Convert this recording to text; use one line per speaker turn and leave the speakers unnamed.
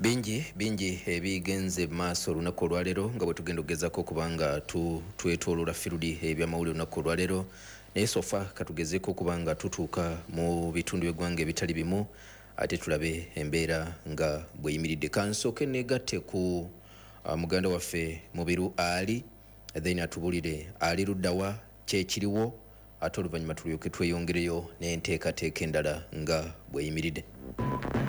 bingi ebigenze maaso olunaku olwaleero nga bwe tugenda okugezako kubanga twetoloola firudi ebyamawulire olunaku olwaleero naye sofa katugezeeko kubanga tutuuka mu bitundu by'eggwanga ebitali bimu ate tulabe embeera nga bweyimiridde. Kansooke neegatte ku muganda waffe Mubiru Ali then atubulire ali luddawa kyekiriwo ate oluvannyuma tulyoke tweyongereyo n'enteekateeka endala nga bweyimiridde.